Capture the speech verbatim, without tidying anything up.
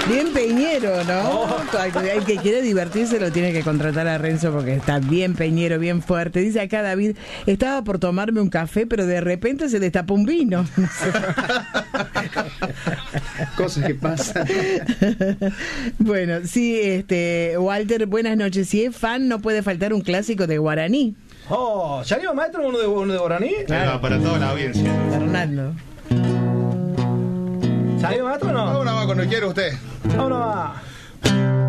Bien peñero, ¿no? Oh. El que quiere divertirse lo tiene que contratar a Renzo porque está bien peñero, bien fuerte. Dice acá David, estaba por tomarme un café, pero de repente se destapó un vino. Cosas que pasan. Bueno, sí, este Walter, buenas noches. Si es fan, no puede faltar un clásico de Guaraní. Oh, ¿ya iba maestro uno de, uno de Guaraní? Claro, para toda la audiencia. Fernando. ¿Salió maestro o no? Ahora va cuando quiera usted. Ahora va.